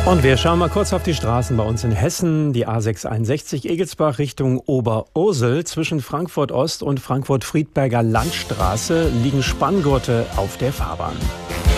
Und wir schauen mal kurz auf die Straßen bei uns in Hessen. Die A661 Egelsbach Richtung Oberursel. Zwischen Frankfurt Ost und Frankfurt-Friedberger Landstraße liegen Spanngurte auf der Fahrbahn.